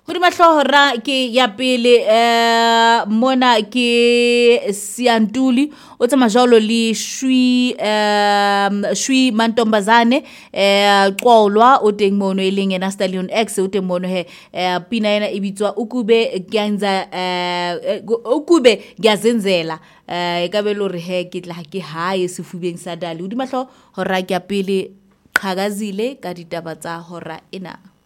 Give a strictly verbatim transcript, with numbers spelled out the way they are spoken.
Hodima hlohora ke ya pele eh mona ke Siantuli o tsama jalo le Shwi um Shwi Mantombazane eh Qolwa o teng mono e leng ena Stallion X o teng mono he eh pina ena e bitswa Ukube Gyanza eh Ukube Gyazenzela eh ka be lo re he ke tla ke hae sefubeng sa Dali. Hodima hlohora ke ya pele Qhakazile ka ditaba tsa hora ena.